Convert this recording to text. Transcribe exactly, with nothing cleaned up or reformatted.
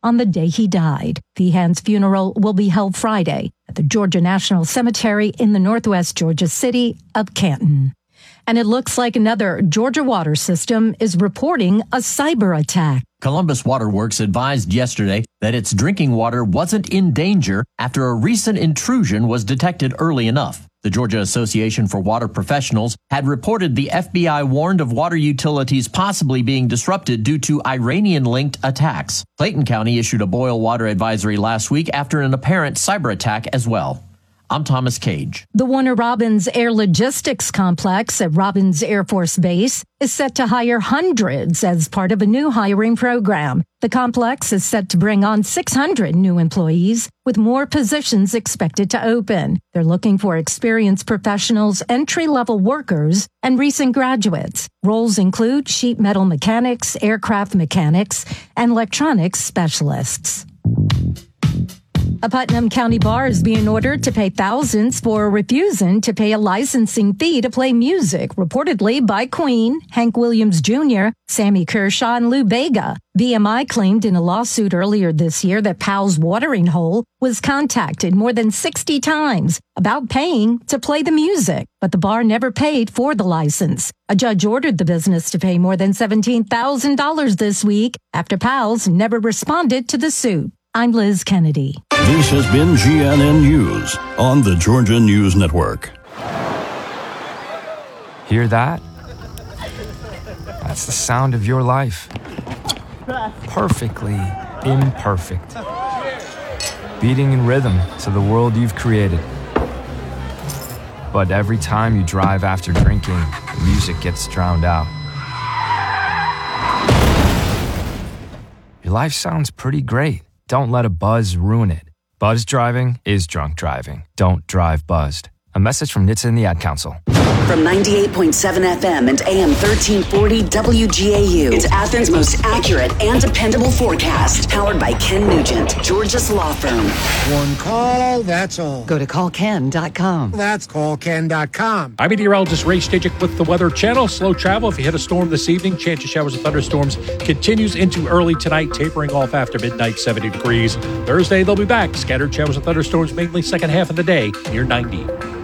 on the day he died. Feehan's funeral will be held Friday at the Georgia National Cemetery in the northwest Georgia city of Canton. And it looks like another Georgia water system is reporting a cyber attack. Columbus Water Works advised yesterday that its drinking water wasn't in danger after a recent intrusion was detected early enough. The Georgia Association for Water Professionals had reported the F B I warned of water utilities possibly being disrupted due to Iranian-linked attacks. Clayton County issued a boil water advisory last week after an apparent cyber attack as well. I'm Thomas Cage. The Warner Robins Air Logistics Complex at Robins Air Force Base is set to hire hundreds as part of a new hiring program. The complex is set to bring on six hundred new employees, with more positions expected to open. They're looking for experienced professionals, entry-level workers, and recent graduates. Roles include sheet metal mechanics, aircraft mechanics, and electronics specialists. A Putnam County bar is being ordered to pay thousands for refusing to pay a licensing fee to play music, reportedly by Queen, Hank Williams Junior, Sammy Kershaw, and Lou Bega. V M I claimed in a lawsuit earlier this year that Powell's Watering Hole was contacted more than sixty times about paying to play the music, but the bar never paid for the license. A judge ordered the business to pay more than seventeen thousand dollars this week after Powell's never responded to the suit. I'm Liz Kennedy. This has been G N N News on the Georgia News Network. Hear that? That's the sound of your life. Perfectly imperfect. Beating in rhythm to the world you've created. But every time you drive after drinking, the music gets drowned out. Your life sounds pretty great. Don't let a buzz ruin it. Buzz driving is drunk driving. Don't drive buzzed. A message from N H T S A and the Ad Council. From ninety-eight point seven F M and A M thirteen forty W G A U, it's Athens' most accurate and dependable forecast. Powered by Ken Nugent, Georgia's law firm. One call, that's all. Go to call ken dot com. That's call ken dot com. I'm meteorologist Ray Stajic with the Weather Channel. Slow travel if you hit a storm this evening. Chance of showers and thunderstorms continues into early tonight, tapering off after midnight, seventy degrees. Thursday, they'll be back. Scattered showers and thunderstorms mainly second half of the day, near ninety.